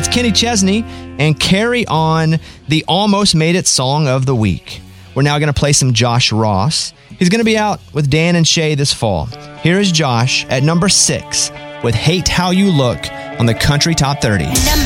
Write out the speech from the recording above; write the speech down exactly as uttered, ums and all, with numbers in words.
That's Kenny Chesney and Carry On, the Almost Made It song of the week. We're now going to play some Josh Ross. He's going to be out with Dan and Shay this fall. Here is Josh at number six with Hate How You Look on the Country Top thirty.